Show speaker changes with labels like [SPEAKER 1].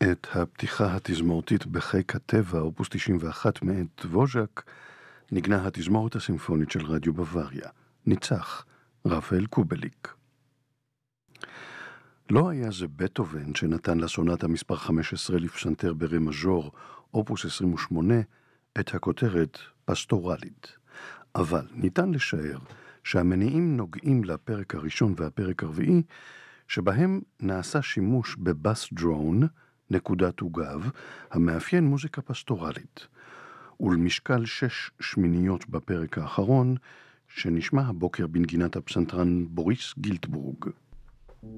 [SPEAKER 1] את הפתיחה התזמורתית בחיק הטבע, אופוס 91 מאת ווז'ק, נגנה התזמורת הסימפונית של רדיו בוואריה. ניצח רפאל קובליק. לא היה זה בטהובן שנתן לסונטה מספר 15 לפסנתר ברה מז'ור, אופוס 28, את הכותרת פסטורלית. אבל ניתן לשער שהמניעים נוגעים לפרק הראשון והפרק הרביעי, שבהם נעשה שימוש בבאס דרון, נקודת וגב, המאפיין מוזיקה פסטורלית, ולמשקל 6/8 בפרק האחרון, שנשמע הבוקר בנגינת הפסנתרן בוריס גילטבורג.